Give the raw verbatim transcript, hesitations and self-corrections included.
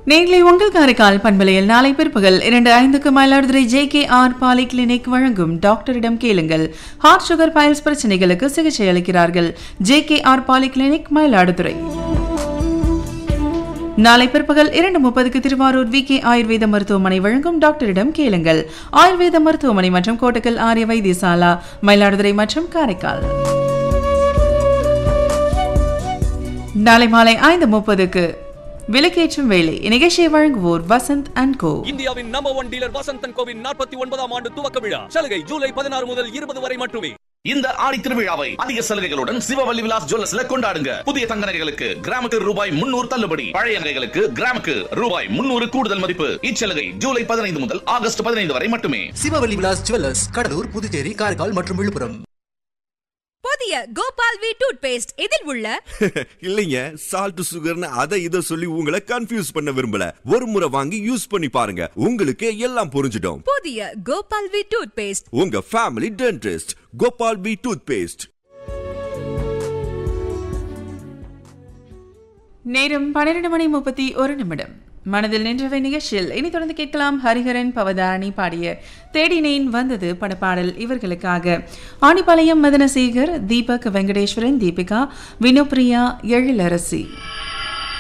நேர்களை உங்கள் காரைக்கால் பண்பலையில் நாளை பிற்பகல் இரண்டு ஐந்துக்கு Mayiladuthurai J K R poly clinic வழங்கும் டாக்டரிடம் கேளுங்கள். ஹார்ட் சுகர் பைல்ஸ் பிரச்சனைகளுக்கு சிகிச்சை அளிக்கிறார்கள். J K R poly clinic Mayiladuthurai. நாளை பிற்பகல் இரண்டு முப்பதுக்கு திருவாரூர் வி கே ஆயுர்வேத மருத்துவமனை வழங்கும் டாக்டரிடம் கேளுங்கள். ஆயுர்வேத மருத்துவமனை மற்றும் கோட்டக்கல் ஆரிய வைத்தியசாலா மயிலாடுதுறை மற்றும் காரைக்கால். நாளை மாலை ஐந்து முப்பதுக்கு விலக்கேற்றும் வேலை நிகழ்ச்சியை வழங்குவோர் வசந்த் அண்ட் கோ. இந்தியாவின் number one dealer Vasanth and CoWIN நாற்பத்தி ஒன்பதாம் ஆண்டு துவக்க விழா சலுகை ஜூலை பதினாறு முதல் இருபது வரை மட்டுமே. இந்த ஆடி திருவிழாவை அதிக சலுகைகளுடன் சிவவல்லி விலாஸ் ஜுவல்லர்ஸ்ல கொண்டாடுங்க. புதிய தங்க நகைகளுக்கு கிராமுக்கு ரூபாய் முன்னூறு தள்ளுபடி, பழைய நகைகளுக்கு கிராமுக்கு ரூபாய் முன்னூறு கூடுதல் மதிப்பு. இச்சலுகை ஜூலை பதினைந்து முதல் ஆகஸ்ட் பதினைந்து வரை மட்டுமே. சிவவல்லி விலாஸ் ஜுவல்லர்ஸ், கடலூர், புதுச்சேரி, காரைக்கால் மற்றும் விழுப்புரம். புதிய கோபால் வி டூத் பேஸ்ட் இதில் உள்ள இல்லைங்க சால்ட் சுகர்னு அதை இதை சொல்லி உங்களை கன்ஃபியூஸ் பண்ண விரும்பல. ஒரு முறை வாங்கி யூஸ் பண்ணி பாருங்க, உங்களுக்கு எல்லாம் புரிஞ்சிடும். புதிய கோபால் வி டூத் பேஸ்ட், உங்க family dentist. Gopal we tooth paste. நேரம் பன்னிரண்டு மணி முப்பத்தி ஒரு நிமிடம். மனதில் நின்றவை நிகழ்ச்சியில் இனி தொடர்ந்து கேட்கலாம். ஹரிஹரன் பவதாரணி பாடிய தேடினேன் வந்தது படப்பாடல் இவர்களுக்காக. ஆணிப்பாளையம் மதனசேகர், தீபக், வெங்கடேஸ்வரன், தீபிகா, வினுப்பிரியா, எழிலரசி.